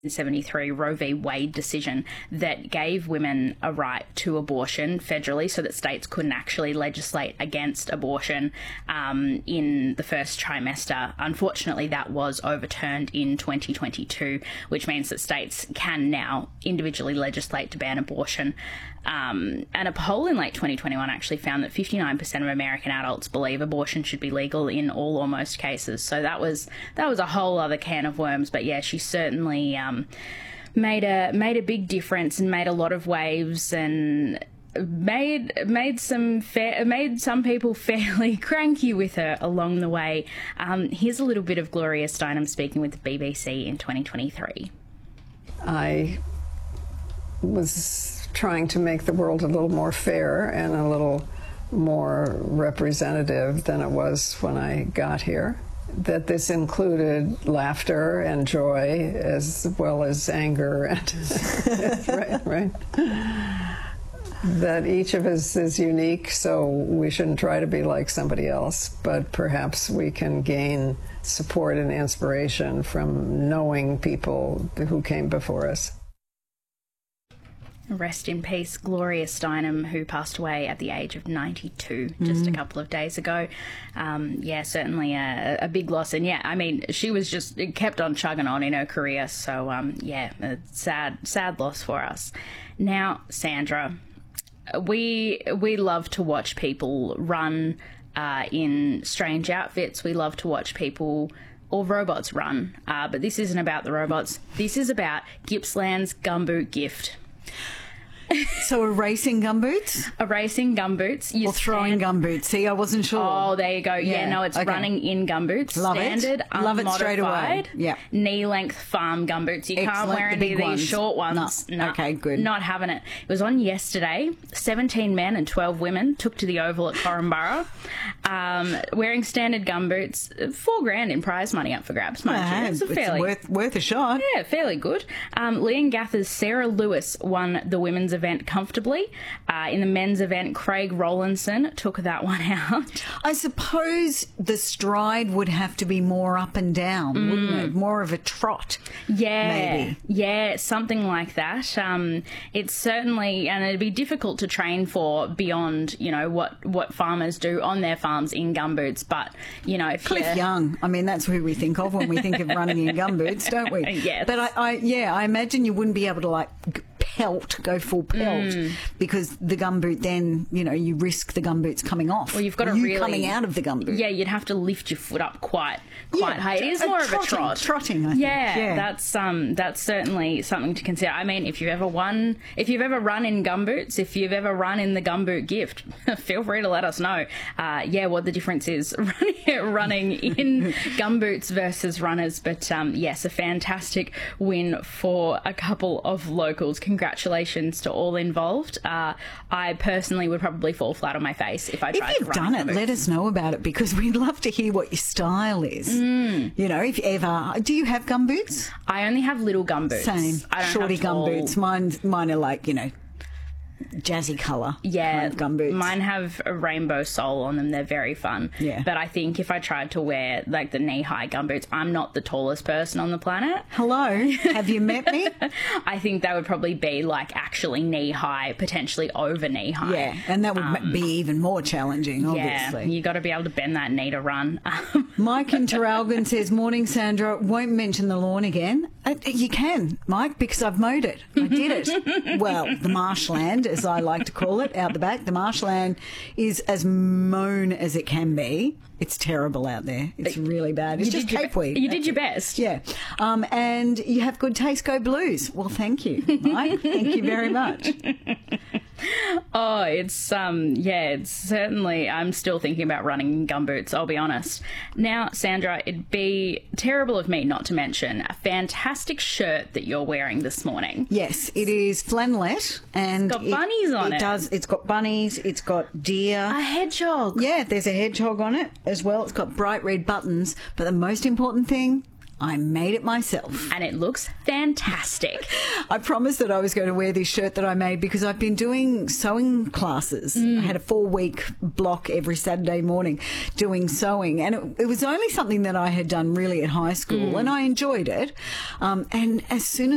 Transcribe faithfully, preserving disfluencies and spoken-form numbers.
seventy-three Roe v. Wade decision that gave women a right to abortion federally so that states couldn't actually legislate against abortion um, in the first trimester. Unfortunately, that was overturned in twenty twenty-two, which means that states can now individually legislate to ban abortion. Um, and a poll in late twenty twenty-one actually found that fifty-nine percent of American adults believe abortion should be legal in all or most cases. So that was that was a whole other can of worms. But yeah, she certainly um, made a made a big difference and made a lot of waves and made made some fa- made some people fairly cranky with her along the way. Um, here's a little bit of Gloria Steinem speaking with the B B C in twenty twenty-three. I was trying to make the world a little more fair and a little more representative than it was when I got here. That this included laughter and joy as well as anger and right, right. That each of us is unique, so we shouldn't try to be like somebody else, but perhaps we can gain support and inspiration from knowing people who came before us. Rest in peace, Gloria Steinem, who passed away at the age of ninety-two just mm. a couple of days ago. Um, yeah, certainly a, a big loss. And yeah, I mean, she was just it kept on chugging on in her career. So um, yeah, a sad, sad loss for us. Now, Sandra, we we love to watch people run uh, in strange outfits. We love to watch people or robots run. Uh, but this isn't about the robots. This is about Gippsland's gumboot gift. So a racing gumboots? A racing gumboots. You or throwing stand... gumboots. See, I wasn't sure. Oh, there you go. Yeah, yeah no, it's okay. Running in gumboots. Love Standard, it. Love it straight away. Yeah. Knee-length farm gumboots. You Excellent. Can't wear any of these ones. Short ones. No. no. Okay, good. Not having it. It was on yesterday. seventeen men and twelve women took to the Oval at Corumburra, um, wearing standard gumboots. Four grand in prize money up for grabs, mind yeah, you. It's, a it's fairly, worth, worth a shot. Yeah, fairly good. Um, Leongatha's Sarah Lewis won the women's event comfortably. Uh, in the men's event, Craig Rowlandson took that one out. I suppose the stride would have to be more up and down, mm. wouldn't it? More of a trot. Yeah, maybe. Yeah, something like that. Um, it's certainly, and it'd be difficult to train for beyond, you know, what, what farmers do on their farms in gumboots. But, you know, if Cliff you're... Young, I mean, that's who we think of when we think of running in gumboots, don't we? Yes. But I, I, yeah, I imagine you wouldn't be able to, like, pelt, go full pelt, mm. because the gumboot then, you know, you risk the gumboots coming off. Well, you've got to you really... coming out of the gumboot. Yeah, you'd have to lift your foot up quite, quite yeah, high. It is a more trotting, of a trot. Trotting, I think. Yeah, yeah, that's um, that's certainly something to consider. I mean, if you've ever won, if you've ever run in gumboots, if you've ever run in the gumboot gift, feel free to let us know. Uh, yeah, what the difference is running, running in gumboots versus runners. But um, yes, a fantastic win for a couple of locals. Congratulations to all involved. Uh, I personally would probably fall flat on my face if I tried to run. If you've done it, let us know about it because we'd love to hear what your style is. Mm. You know, if ever. Do you have gumboots? I only have little gumboots. Same. I don't Shorty have tall... gumboots. Mine, mine are like, you know, jazzy colour. Yeah, kind of gumboots. Mine have a rainbow sole on them. They're very fun. Yeah. But I think if I tried to wear like the knee-high gumboots, I'm not the tallest person on the planet. Hello, have you met me? I think that would probably be like actually knee-high, potentially over knee-high. Yeah, and that would um, be even more challenging, obviously. Yeah, you got to be able to bend that knee to run. Mike in Terralgan says, morning, Sandra. Won't mention the lawn again. Uh, you can, Mike, because I've mowed it. I did it. Well, the marshland, as I like to call it, out the back. The marshland is as mown as it can be. It's terrible out there. It's really bad. It's you just capeweed. You did your best. Yeah. Um, and you have good taste, go Blues. Well, thank you, Mike. Thank you very much. Oh, it's, um, yeah, it's certainly, I'm still thinking about running in gumboots, I'll be honest. Now, Sandra, it'd be terrible of me not to mention a fantastic shirt that you're wearing this morning. Yes, it is flannelette. And it's got bunnies on it. It does. It's got bunnies. It's got deer. A hedgehog. Yeah, there's a hedgehog on it as well. It's got bright red buttons. But the most important thing, I made it myself. And it looks fantastic. I promised that I was going to wear this shirt that I made because I've been doing sewing classes. Mm. I had a four-week block every Saturday morning doing sewing. And it, it was only something that I had done really at high school, mm. and I enjoyed it. Um, and as soon as